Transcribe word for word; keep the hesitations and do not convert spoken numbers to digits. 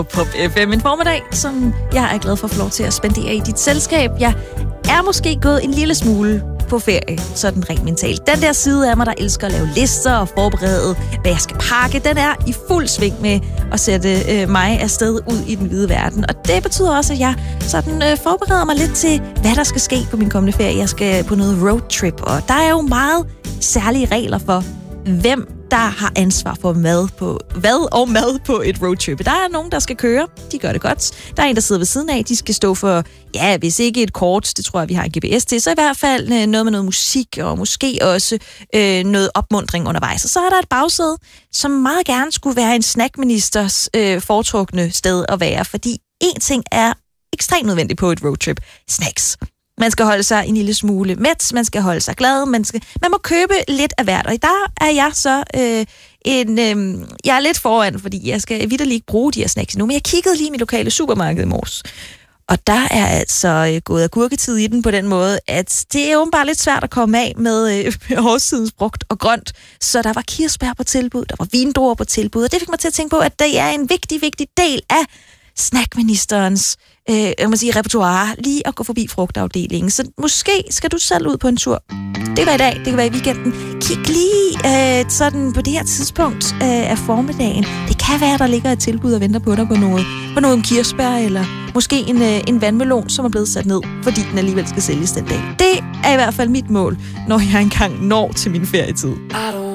Pop F M, en formiddag, som jeg er glad for at få lov til at spendere i dit selskab. Jeg er måske gået en lille smule på ferie, sådan rent mentalt. Den der side af mig, der elsker at lave lister og forberede, hvad jeg skal pakke, den er i fuld sving med at sætte øh, mig afsted ud i den hvide verden. Og det betyder også, at jeg sådan øh, forbereder mig lidt til, hvad der skal ske på min kommende ferie. Jeg skal på noget roadtrip, og der er jo meget særlige regler for, hvem der har ansvar for mad på, hvad og mad på et roadtrip. Der er nogen, der skal køre. De gør det godt. Der er en, der sidder ved siden af. De skal stå for, ja, hvis ikke et kort, det tror jeg, vi har en G P S til, så i hvert fald noget med noget musik, og måske også øh, noget opmuntring undervejs. Og så er der et bagsæde, som meget gerne skulle være en snackministers øh, foretrukne sted at være, fordi en ting er ekstremt nødvendigt på et roadtrip. Snacks. Man skal holde sig en lille smule mæt, man skal holde sig glad, man, skal, man må købe lidt af hvert. Og der er jeg så øh, en... Øh, jeg er lidt foran, fordi jeg skal vitterligt ikke bruge de her snacks nu, men jeg kiggede lige i mit lokale supermarked i morges. Og der er altså øh, gået agurketid i den på den måde, at det er åbenbart lidt svært at komme af med øh, årstidens frugt og grønt. Så der var kirsebær på tilbud, der var vindruer på tilbud, og det fik mig til at tænke på, at det er en vigtig, vigtig del af snackministerens øh, jeg må sige, repertoire, lige at gå forbi frugtafdelingen. Så måske skal du selv ud på en tur. Det kan være i dag, det kan være i weekenden. Kig lige øh, sådan på det her tidspunkt øh, af formiddagen. Det kan være, der ligger et tilbud og venter på dig på noget, på noget kirsebær, eller måske en, øh, en vandmelon, som er blevet sat ned, fordi den alligevel skal sælges den dag. Det er i hvert fald mit mål, når jeg engang når til min ferietid.